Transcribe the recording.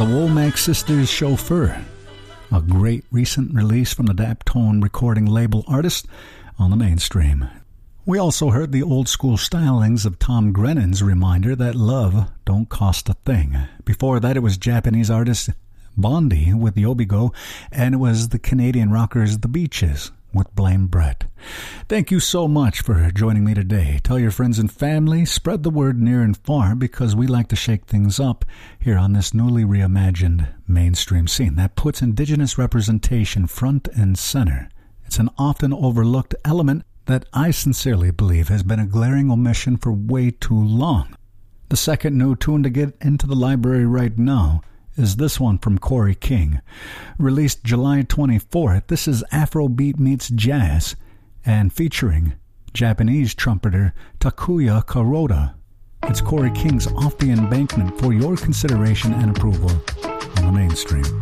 The Womack Sisters Chauffeur, a great recent release from the Daptone recording label artist on the mainstream. We also heard the old school stylings of Tom Grennan's reminder that love don't cost a thing. Before that, it was Japanese artist Bondi with Yobigo, and it was the Canadian rockers The Beaches with Blame Brett. Thank you so much for joining me today. Tell your friends and family, spread the word near and far, because we like to shake things up here on this newly reimagined mainstream scene that puts Indigenous representation front and center. It's an often overlooked element that I sincerely believe has been a glaring omission for way too long. The second new tune to get into the library right now is this one from Corey King. Released July 24th, this is Afrobeat meets jazz and featuring Japanese trumpeter Takuya Kuroda. It's Corey King's Off the Embankment for your consideration and approval on the mainstream.